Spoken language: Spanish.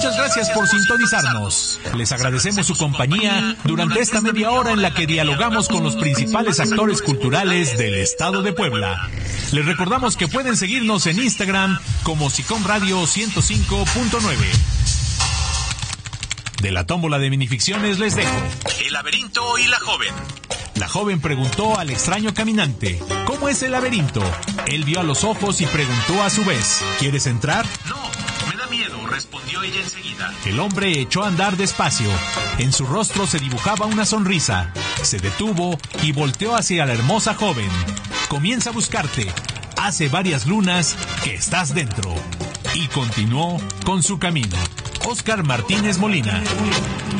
Muchas gracias por sintonizarnos. Les agradecemos su compañía durante esta media hora en la que dialogamos con los principales actores culturales del estado de Puebla. Les recordamos que pueden seguirnos en Instagram como SICOM Radio 105.9. De la tómbola de minificciones les dejo El laberinto y la joven. La joven preguntó al extraño caminante: ¿cómo es el laberinto? Él vio a los ojos y preguntó a su vez: ¿quieres entrar? No, me da miedo, respondió ella enseguida. El hombre echó a andar despacio. En su rostro se dibujaba una sonrisa. Se detuvo y volteó hacia la hermosa joven. Comienza a buscarte. Hace varias lunas que estás dentro. Y continuó con su camino. Óscar Martínez Molina.